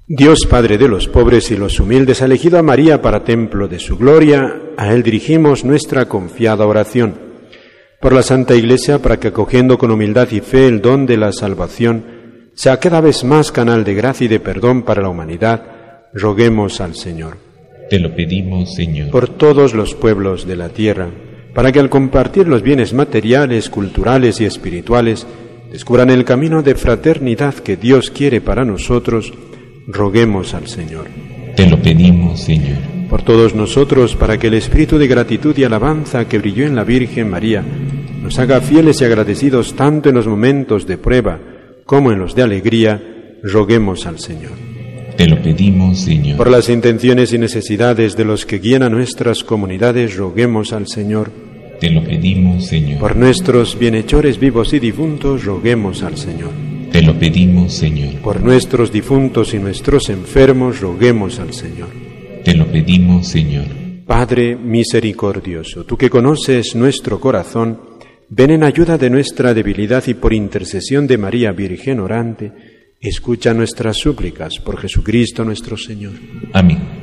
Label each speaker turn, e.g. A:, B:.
A: Dios Padre de los pobres y los humildes ha elegido a María para templo de su gloria. A Él dirigimos nuestra confiada oración. Por la Santa Iglesia, para que acogiendo con humildad y fe el don de la salvación, sea cada vez más canal de gracia y de perdón para la humanidad, roguemos al Señor.
B: Te lo pedimos, Señor.
A: Por todos los pueblos de la tierra, para que al compartir los bienes materiales, culturales y espirituales, descubran el camino de fraternidad que Dios quiere para nosotros, roguemos al Señor.
B: Te lo pedimos, Señor.
A: Por todos nosotros, para que el espíritu de gratitud y alabanza que brilló en la Virgen María nos haga fieles y agradecidos tanto en los momentos de prueba como en los de alegría, roguemos al Señor.
B: Te lo pedimos, Señor.
A: Por las intenciones y necesidades de los que guían a nuestras comunidades, roguemos al Señor.
B: Te lo pedimos, Señor.
A: Por nuestros bienhechores vivos y difuntos, roguemos al Señor.
B: Te lo pedimos, Señor.
A: Por nuestros difuntos y nuestros enfermos, roguemos al Señor.
B: Te lo pedimos, Señor.
A: Padre misericordioso, tú que conoces nuestro corazón, ven en ayuda de nuestra debilidad y por intercesión de María Virgen orante, escucha nuestras súplicas por Jesucristo nuestro Señor.
B: Amén.